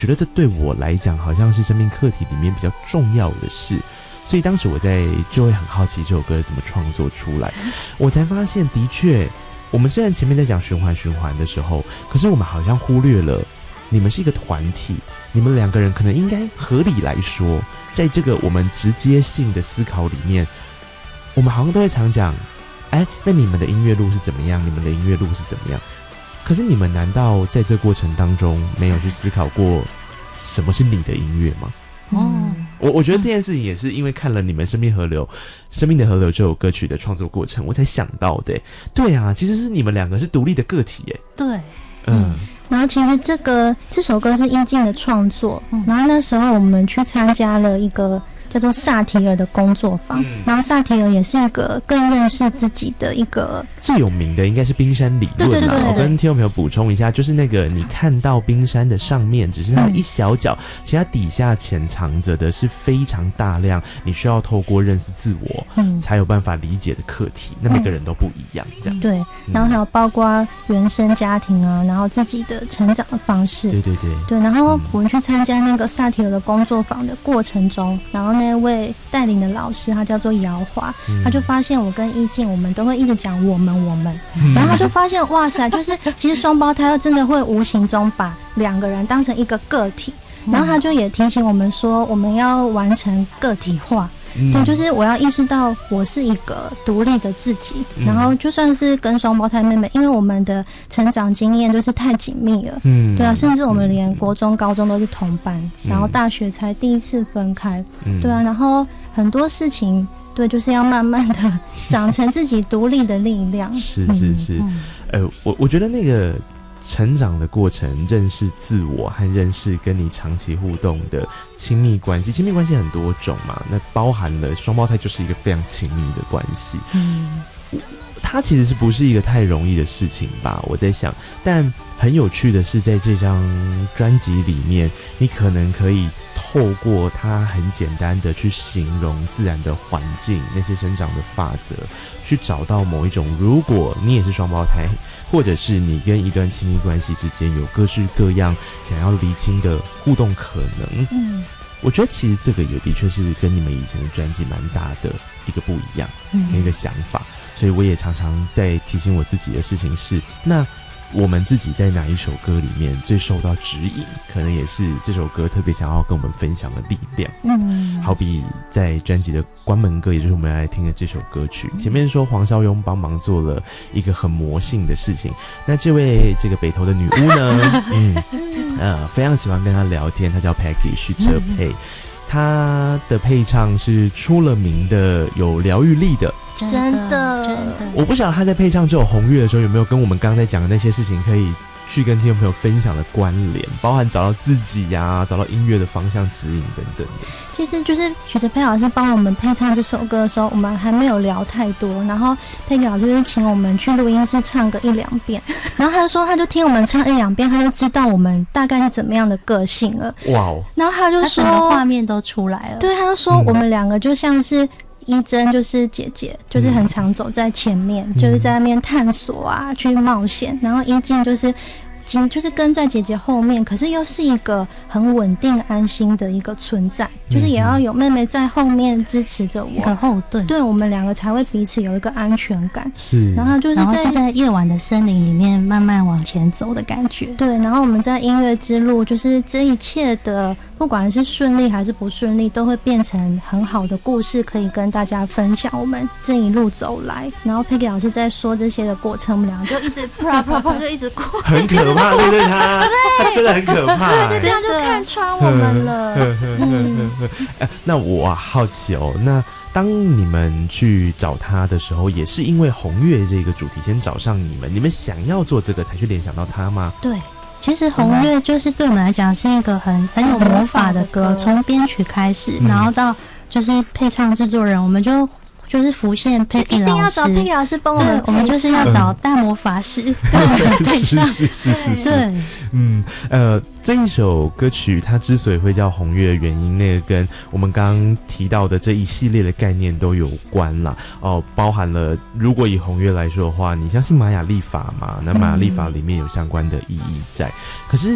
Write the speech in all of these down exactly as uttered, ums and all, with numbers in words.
觉得这对我来讲好像是生命课题里面比较重要的事，所以当时我在就会很好奇这首歌怎么创作出来，我才发现的确我们虽然前面在讲循环循环的时候，可是我们好像忽略了你们是一个团体，你们两个人可能应该合理来说，在这个我们直接性的思考里面，我们好像都会常讲，哎，那你们的音乐路是怎么样，你们的音乐路是怎么样，可是你们难道在这过程当中没有去思考过什么是你的音乐吗？哦，我我觉得这件事情也是因为看了你们《生命河流》《生命的河流》这首歌曲的创作过程，我才想到的。对啊，其实是你们两个是独立的个体耶。 对， 嗯。 然后其实这个这首歌是依静的创作，嗯，然后那时候我们去参加了一个叫做萨提尔的工作坊，嗯，然后萨提尔也是一个更认识自己的一个最有名的应该是冰山理论啦。对对对对对，我跟听众朋友补充一下，就是那个你看到冰山的上面只是它的一小角，嗯，其实它底下潜藏着的是非常大量你需要透过认识自我，嗯，才有办法理解的课题。那每个人都不一样，这样， 嗯，对。然后还有包括原生家庭啊，然后自己的成长的方式， 对对对对。然后我们去参加那个萨提尔的工作坊的过程中，然后那位带领的老师他叫做姚华，嗯，他就发现我跟依静我们都会一直讲我们我们，嗯，然后他就发现哇塞，就是其实双胞胎真的会无形中把两个人当成一个个体，然后他就也提醒我们说我们要完成个体化，嗯，对，就是我要意识到我是一个独立的自己，嗯，然后就算是跟双胞胎妹妹，因为我们的成长经验就是太紧密了，嗯，对啊，甚至我们连国中高中都是同班，嗯，然后大学才第一次分开，嗯，对啊，然后很多事情对就是要慢慢的长成自己独立的力量。 是是是，嗯，呃我我觉得那个成长的过程，认识自我和认识跟你长期互动的亲密关系，亲密关系很多种嘛，那包含了双胞胎就是一个非常亲密的关系。嗯，它其实是不是一个太容易的事情吧？我在想，但很有趣的是，在这张专辑里面，你可能可以透过它很简单的去形容自然的环境，那些生长的法则，去找到某一种，如果你也是双胞胎，或者是你跟一段亲密关系之间有各式各样想要厘清的互动可能。嗯，我觉得其实这个也的确是跟你们以前的专辑蛮大的一个不一样，跟一个想法。所以我也常常在提醒我自己的事情是，那我们自己在哪一首歌里面最受到指引，可能也是这首歌特别想要跟我们分享的力量。嗯，好比在专辑的关门歌，也就是我们来听的这首歌曲，前面说黄孝雍帮忙做了一个很魔性的事情，那这位这个北投的女巫呢，嗯呃，非常喜欢跟她聊天，她叫 Peggy 许哲佩，她的配唱是出了名的有疗愈力的。 真的，真的， 我不晓得他在配唱这首红月的时候有没有跟我们刚才讲的那些事情可以去跟听众朋友分享的关联，包含找到自己呀、啊，找到音乐的方向指引等等的。 其实就是许哲佩老师帮我们配唱这首歌的时候，我们还没有聊太多，然后佩给老师就是请我们去录音室唱个一两遍，然后他就说他就听我们唱一两遍，他就知道我们大概是怎么样的个性了。哇哦！然后他就说画面都出来了。 对，他就说我们两个就像是。依珍就是姐姐，就是很常走在前面，嗯，就是在那边探索啊，去冒险。然后依静就是就是跟在姐姐后面，可是又是一个很稳定安心的一个存在，嗯，就是也要有妹妹在后面支持着我， 一个后盾， 对，我们两个才会彼此有一个安全感。 是， 然后就是在然后是在夜晚的森林里面慢慢往前走的感觉。 对，然后我们在音乐之路，就是这一切的不管是顺利还是不顺利，都会变成很好的故事，可以跟大家分享我们这一路走来。然后 Peggy 老师在说这些的过程，我们两个就一直啪啪啪就一直哭， 很可怕，对不对？他他真的很可怕， 对，就这样就看穿我们了。嗯呃、那我、啊、好奇哦，那当你们去找他的时候，也是因为红月这个主题先找上你们，你们想要做这个才去联想到他吗？ 对。其实红月就是对我们来讲是一个很很有魔法的歌，从编曲开始，嗯，然后到就是配唱制作人，我们就就是浮现 Peggy 老师， 一定要找 Peggy 老师帮我们， 对，我们就是要找大魔法师，嗯，对，配唱， 是是是是， 对， 嗯，呃，这一首歌曲它之所以会叫红月的原因，那个跟我们刚刚提到的这一系列的概念都有关啦。哦，包含了如果以红月来说的话，你相信玛雅历法吗？那玛雅历法里面有相关的意义在，可是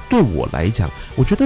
对我来讲，我觉得